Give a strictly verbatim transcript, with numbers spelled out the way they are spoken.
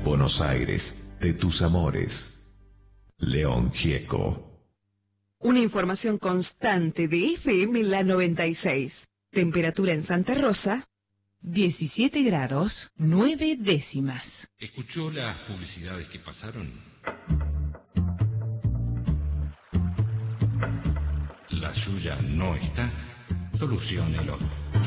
Buenos Aires, de tus amores. León Gieco. Una información constante de F M La noventa y seis. Temperatura en Santa Rosa, diecisiete grados, nueve décimas. ¿Escuchó las publicidades que pasaron? ¿La suya no está? Soluciónelo.